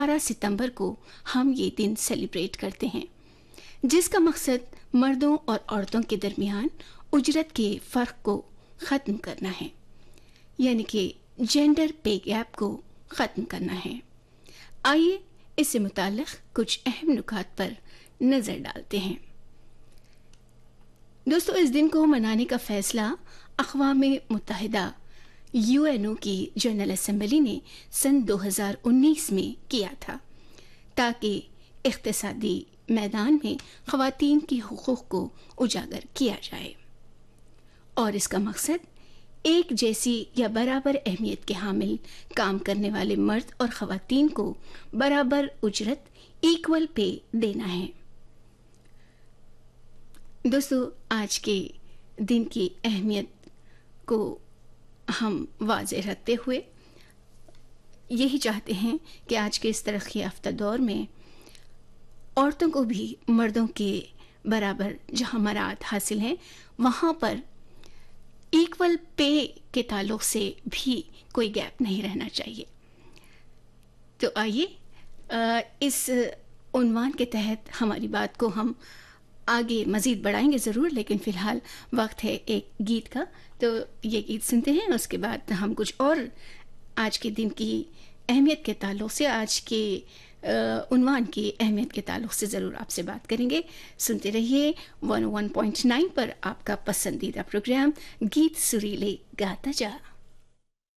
12 सितंबर को हम ये दिन सेलिब्रेट करते हैं, जिसका मकसद मर्दों और औरतों के दरमियान उजरत के फ़र्क को ख़त्म करना है, यानी कि जेंडर पे गैप को ख़त्म करना है। आइए इससे मुताल्लिक़ कुछ अहम नुकात पर नज़र डालते हैं। दोस्तों, इस दिन को मनाने का फ़ैसला अक़वाम मुत्तहिदा यूएनओ की जनरल असम्बली ने सन 2019 में किया था, ताकि इक़्तिसादी मैदान में ख़वातीन के हुकूक़ को उजागर किया जाए, और इसका मकसद एक जैसी या बराबर अहमियत के हामिल काम करने वाले मर्द और ख़वातीन को बराबर उजरत, इक्वल पे देना है। दोस्तों, आज के दिन की अहमियत को हम वाज़ेह रखते हुए यही चाहते हैं कि आज के इस तरक्की याफ्ता दौर में औरतों को भी मर्दों के बराबर जहाँ मराद हासिल हैं, वहाँ पर इक्वल पे के ताल्लुक़ से भी कोई गैप नहीं रहना चाहिए। तो आइए इस उन्वान के तहत हमारी बात को हम आगे मज़ीद बढ़ाएंगे ज़रूर, लेकिन फ़िलहाल वक्त है एक गीत का। तो ये गीत सुनते हैं, उसके बाद हम कुछ और आज के दिन की अहमियत के ताल्लुक़ से, आज के उन्वान की अहमियत के ताल्लुक़ से ज़रूर आपसे बात करेंगे। सुनते रहिए 101.9 पर आपका पसंदीदा प्रोग्राम गीत सुरीले गाता जा।